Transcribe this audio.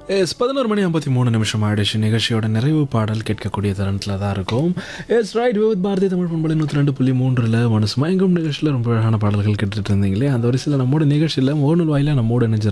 S 11:53 ஆயிடுச்சு. நிகழ்ச்சியோட நிறைவு பாடல் கேட்கக்கூடிய தருணத்தில் தான் இருக்கும். S right with Bharathi Tamil பண்பலை 102.3 மனசு மயங்கும் நிகழ்ச்சியில் ரொம்ப அழகான பாடல்கள் கேட்டுட்டு இருந்தீங்களே. அந்த வரிசையில் நம்மோட நிகழ்ச்சியில் முகநூல் வாயிலாக நம்மோட இணைஞ்சிருந்தாங்க